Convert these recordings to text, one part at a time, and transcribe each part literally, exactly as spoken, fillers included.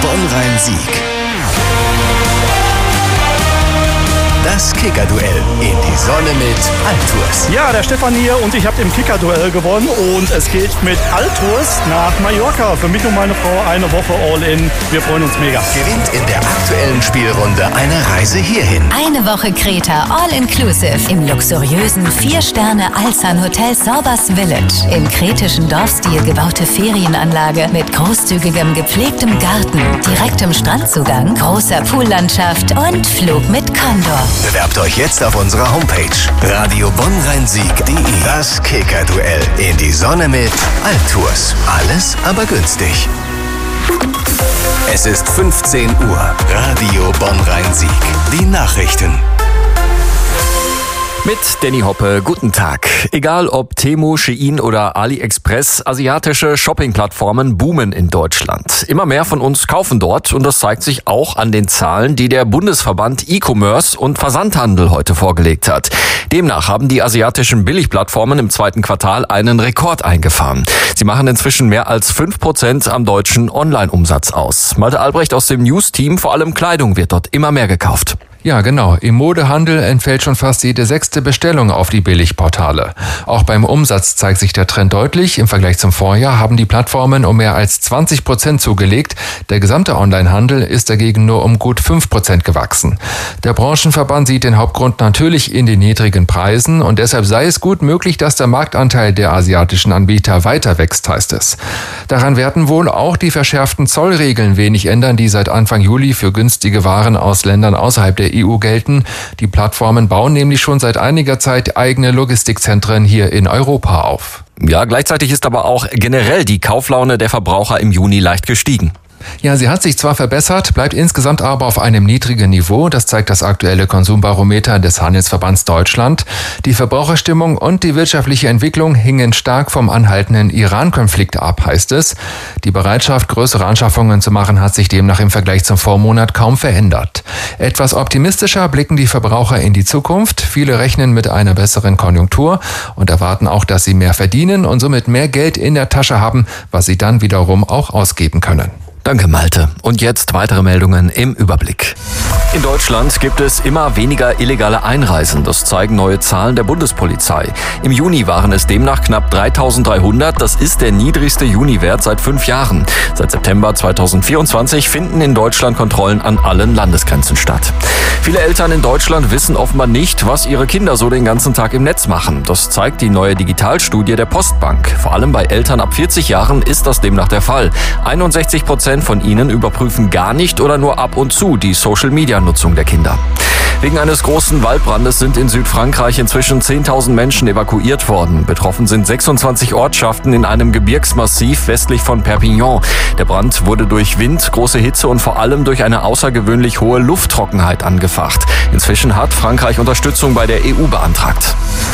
Bonn-Rhein-Sieg. Das Kicker-Duell in die Sonne mit Altours. Ja, der Stefan hier und ich habe im Kicker-Duell gewonnen und es geht mit Altours nach Mallorca. Für mich und meine Frau eine Woche All-In. Wir freuen uns mega. Gewinnt in der aktuellen Spielrunde eine Reise hierhin. Eine Woche Kreta All-Inclusive im luxuriösen vier Sterne Alsan Hotel Sorbas Village. Im kretischen Dorfstil gebaute Ferienanlage mit großzügigem gepflegtem Garten, direktem Strandzugang, großer Poollandschaft und Flug mit Condor. Bewerbt euch jetzt auf unserer Homepage radio bonn rhein sieg punkt de. Das Kicker-Duell in die Sonne mit Altours. Alles, aber günstig. Es ist fünfzehn Uhr. Radio Bonn-Rhein-Sieg. Die Nachrichten. Mit Danny Hoppe, guten Tag. Egal ob Temu, Shein oder AliExpress, asiatische Shopping-Plattformen boomen in Deutschland. Immer mehr von uns kaufen dort und das zeigt sich auch an den Zahlen, die der Bundesverband E-Commerce und Versandhandel heute vorgelegt hat. Demnach haben die asiatischen Billigplattformen im zweiten Quartal einen Rekord eingefahren. Sie machen inzwischen mehr als fünf Prozent am deutschen Online-Umsatz aus. Malte Albrecht aus dem News-Team, vor allem Kleidung wird dort immer mehr gekauft. Ja, genau. Im Modehandel entfällt schon fast jede sechste Bestellung auf die Billigportale. Auch beim Umsatz zeigt sich der Trend deutlich. Im Vergleich zum Vorjahr haben die Plattformen um mehr als zwanzig Prozent zugelegt. Der gesamte Onlinehandel ist dagegen nur um gut fünf Prozent gewachsen. Der Branchenverband sieht den Hauptgrund natürlich in den niedrigen Preisen und deshalb sei es gut möglich, dass der Marktanteil der asiatischen Anbieter weiter wächst, heißt es. Daran werden wohl auch die verschärften Zollregeln wenig ändern, die seit Anfang Juli für günstige Waren aus Ländern außerhalb der E U gelten. Die Plattformen bauen nämlich schon seit einiger Zeit eigene Logistikzentren hier in Europa auf. Ja, gleichzeitig ist aber auch generell die Kauflaune der Verbraucher im Juni leicht gestiegen. Ja, sie hat sich zwar verbessert, bleibt insgesamt aber auf einem niedrigen Niveau. Das zeigt das aktuelle Konsumbarometer des Handelsverbands Deutschland. Die Verbraucherstimmung und die wirtschaftliche Entwicklung hingen stark vom anhaltenden Iran-Konflikt ab, heißt es. Die Bereitschaft, größere Anschaffungen zu machen, hat sich demnach im Vergleich zum Vormonat kaum verändert. Etwas optimistischer blicken die Verbraucher in die Zukunft. Viele rechnen mit einer besseren Konjunktur und erwarten auch, dass sie mehr verdienen und somit mehr Geld in der Tasche haben, was sie dann wiederum auch ausgeben können. Danke, Malte. Und jetzt weitere Meldungen im Überblick. In Deutschland gibt es immer weniger illegale Einreisen. Das zeigen neue Zahlen der Bundespolizei. Im Juni waren es demnach knapp dreitausenddreihundert. Das ist der niedrigste Juniwert seit fünf Jahren. Seit September zweitausendvierundzwanzig finden in Deutschland Kontrollen an allen Landesgrenzen statt. Viele Eltern in Deutschland wissen offenbar nicht, was ihre Kinder so den ganzen Tag im Netz machen. Das zeigt die neue Digitalstudie der Postbank. Vor allem bei Eltern ab vierzig Jahren ist das demnach der Fall. einundsechzig Prozent von ihnen überprüfen gar nicht oder nur ab und zu die Social-Media-Nutzung der Kinder. Wegen eines großen Waldbrandes sind in Südfrankreich inzwischen zehntausend Menschen evakuiert worden. Betroffen sind sechsundzwanzig Ortschaften in einem Gebirgsmassiv westlich von Perpignan. Der Brand wurde durch Wind, große Hitze und vor allem durch eine außergewöhnlich hohe Lufttrockenheit angefacht. Inzwischen hat Frankreich Unterstützung bei der E U beantragt.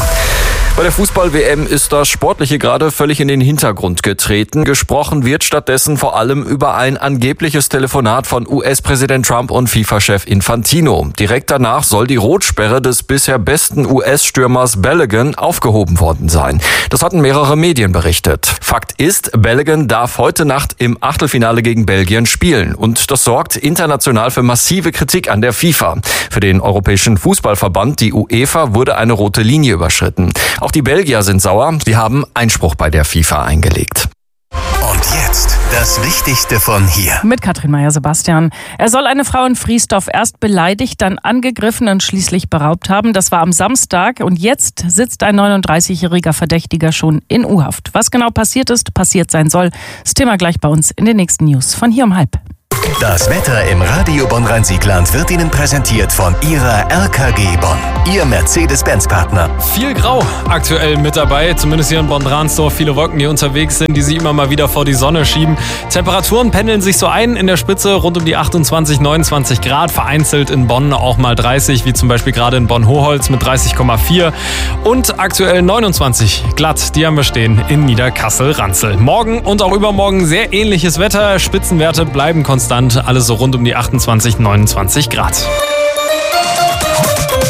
Bei der Fußball-W M ist das Sportliche gerade völlig in den Hintergrund getreten. Gesprochen wird stattdessen vor allem über ein angebliches Telefonat von U S-Präsident Trump und FIFA-Chef Infantino. Direkt danach soll die Rotsperre des bisher besten U S-Stürmers Balogun aufgehoben worden sein. Das hatten mehrere Medien berichtet. Fakt ist, Balogun darf heute Nacht im Achtelfinale gegen Belgien spielen. Und das sorgt international für massive Kritik an der FIFA. Für den Europäischen Fußballverband, die UEFA, wurde eine rote Linie überschritten. Auch die Belgier sind sauer. Sie haben Einspruch bei der FIFA eingelegt. Und jetzt das Wichtigste von hier. Mit Katrin Meyer-Sebastian. Er soll eine Frau in Vriesdorf erst beleidigt, dann angegriffen und schließlich beraubt haben. Das war am Samstag und jetzt sitzt ein neununddreißigjähriger Verdächtiger schon in U-Haft. Was genau passiert ist, passiert sein soll. Das Thema gleich bei uns in den nächsten News von hier um halb. Das Wetter im Radio Bonn-Rhein-Sieg-Land wird Ihnen präsentiert von Ihrer R K G Bonn, Ihr Mercedes-Benz-Partner. Viel Grau aktuell mit dabei, zumindest hier in Bonn-Dransdorf. Viele Wolken, die unterwegs sind, die sich immer mal wieder vor die Sonne schieben. Temperaturen pendeln sich so ein in der Spitze rund um die achtundzwanzig, neunundzwanzig Grad. Vereinzelt in Bonn auch mal dreißig, wie zum Beispiel gerade in Bonn-Hoholz mit dreißig Komma vier. Und aktuell neunundzwanzig glatt, die haben wir stehen in Niederkassel-Ranzel. Morgen und auch übermorgen sehr ähnliches Wetter. Spitzenwerte bleiben konstant. Alles so rund um die achtundzwanzig, neunundzwanzig Grad.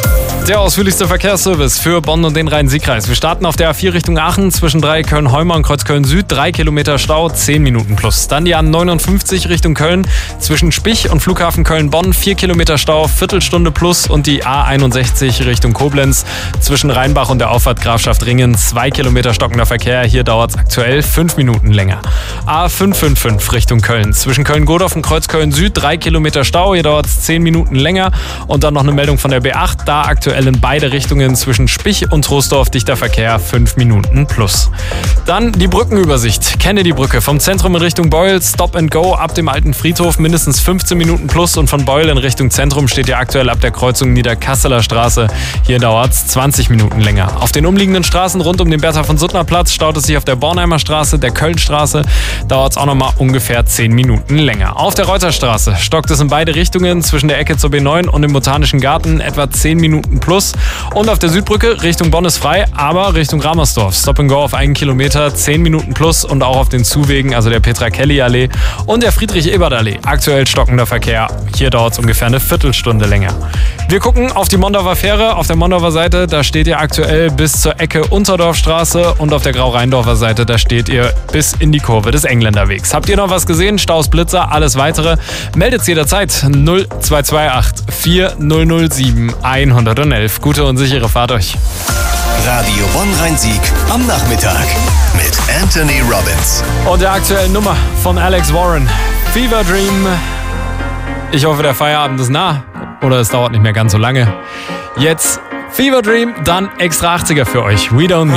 Der ausführlichste Verkehrsservice für Bonn und den Rhein-Sieg-Kreis. Wir starten auf der A vier Richtung Aachen zwischen drei Köln-Heumer und Kreuzköln Süd. drei Kilometer Stau, zehn Minuten plus. Dann die A neunundfünfzig Richtung Köln zwischen Spich und Flughafen Köln-Bonn. vier Kilometer Stau, Viertelstunde plus. Und die A einundsechzig Richtung Koblenz zwischen Rheinbach und der Auffahrt Grafschaft Ringen. zwei Kilometer stockender Verkehr. Hier dauert es aktuell fünf Minuten länger. A fünfhundertfünfundfünfzig Richtung Köln zwischen Köln-Godorf und Kreuzköln Süd. drei Kilometer Stau. Hier dauert es zehn Minuten länger. Und dann noch eine Meldung von der B acht. Da aktuell in beide Richtungen zwischen Spich und Troisdorf dichter Verkehr, fünf Minuten plus. Dann die Brückenübersicht. Kennedy-Brücke vom Zentrum in Richtung Beul, Stop and Go ab dem alten Friedhof, mindestens fünfzehn Minuten plus. Und von Beul in Richtung Zentrum steht ja aktuell ab der Kreuzung Niederkasseler Straße. Hier dauert es zwanzig Minuten länger. Auf den umliegenden Straßen rund um den Bertha-von-Suttner-Platz staut es sich auf der Bornheimer Straße, der Kölnstraße. Dauert es auch nochmal ungefähr zehn Minuten länger. Auf der Reuterstraße stockt es in beide Richtungen zwischen der Ecke zur B neun und dem Botanischen Garten etwa zehn Minuten plus. Und auf der Südbrücke Richtung Bonn ist frei, aber Richtung Ramersdorf. Stop and Go auf einen Kilometer, zehn Minuten plus. Und auch auf den Zuwegen, also der Petra-Kelly-Allee und der Friedrich-Ebert-Allee. Aktuell stockender Verkehr. Hier dauert es ungefähr eine Viertelstunde länger. Wir gucken auf die Mondorfer Fähre. Auf der Mondorfer Seite, da steht ihr aktuell bis zur Ecke Unterdorfstraße. Und auf der Grau-Rheindorfer Seite, da steht ihr bis in die Kurve des Engländerwegs. Habt ihr noch was gesehen? Staus, Blitzer, alles weitere? Meldet jederzeit null zwei zwei acht vier null null sieben eins eins eins. Gute und sichere Fahrt euch. Radio Bonn-Rhein-Sieg am Nachmittag mit Anthony Robbins. Und der aktuellen Nummer von Alex Warren. Fever Dream. Ich hoffe, der Feierabend ist nah. Oder es dauert nicht mehr ganz so lange. Jetzt Fever Dream, dann extra achtziger für euch. We Don't